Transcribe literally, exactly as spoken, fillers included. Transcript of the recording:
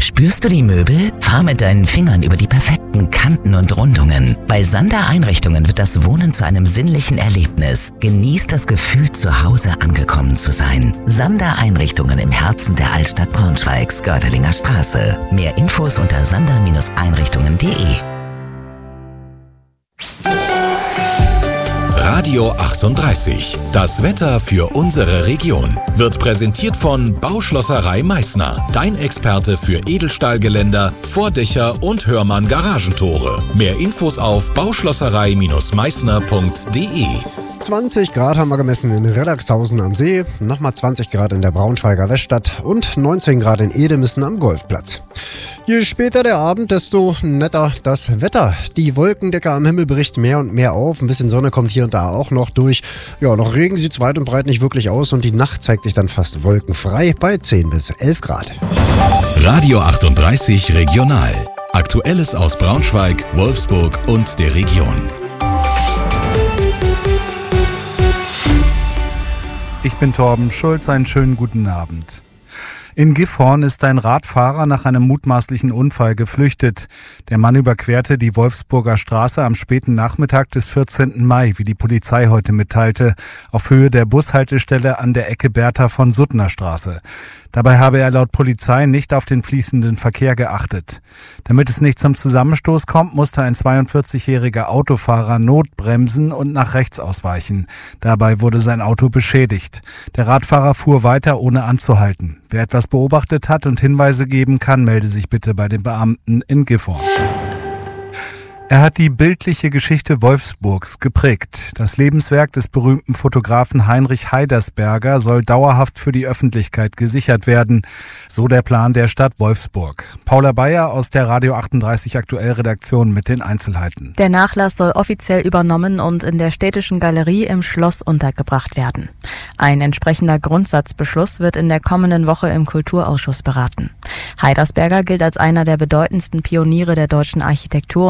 Spürst du die Möbel? Fahr mit deinen Fingern über die perfekten Kanten und Rundungen. Bei Sander Einrichtungen wird das Wohnen zu einem sinnlichen Erlebnis. Genieß das Gefühl, zu Hause angekommen zu sein. Sander Einrichtungen im Herzen der Altstadt Braunschweigs, Gördelinger Straße. Mehr Infos unter sander Einrichtungen punkt de. Radio achtunddreißig. Das Wetter für unsere Region wird präsentiert von Bauschlosserei Meißner. Dein Experte für Edelstahlgeländer, Vordächer und Hörmann Garagentore. Mehr Infos auf bauschlosserei Meißner punkt de. zwanzig Grad haben wir gemessen in Relaxhausen am See, nochmal zwanzig Grad in der Braunschweiger Weststadt und neunzehn Grad in Edemissen am Golfplatz. Je später der Abend, desto netter das Wetter. Die Wolkendecke am Himmel bricht mehr und mehr auf. Ein bisschen Sonne kommt hier und da auch noch durch. Ja, noch Regen sieht weit und breit nicht wirklich aus und die Nacht zeigt sich dann fast wolkenfrei bei zehn bis elf Grad. Radio achtunddreißig Regional. Aktuelles aus Braunschweig, Wolfsburg und der Region. Ich bin Torben Schulz, einen schönen guten Abend. In Gifhorn ist ein Radfahrer nach einem mutmaßlichen Unfall geflüchtet. Der Mann überquerte die Wolfsburger Straße am späten Nachmittag des vierzehnten Mai, wie die Polizei heute mitteilte, auf Höhe der Bushaltestelle an der Ecke Bertha von Suttner Straße. Dabei habe er laut Polizei nicht auf den fließenden Verkehr geachtet. Damit es nicht zum Zusammenstoß kommt, musste ein zweiundvierzigjähriger Autofahrer notbremsen und nach rechts ausweichen. Dabei wurde sein Auto beschädigt. Der Radfahrer fuhr weiter, ohne anzuhalten. Wer etwas beobachtet hat und Hinweise geben kann, melde sich bitte bei den Beamten in Gifhorn. Er hat die bildliche Geschichte Wolfsburgs geprägt. Das Lebenswerk des berühmten Fotografen Heinrich Heidersberger soll dauerhaft für die Öffentlichkeit gesichert werden. So der Plan der Stadt Wolfsburg. Paula Bayer aus der Radio achtunddreißig Aktuell Redaktion mit den Einzelheiten. Der Nachlass soll offiziell übernommen und in der Städtischen Galerie im Schloss untergebracht werden. Ein entsprechender Grundsatzbeschluss wird in der kommenden Woche im Kulturausschuss beraten. Heidersberger gilt als einer der bedeutendsten Pioniere der deutschen Architektur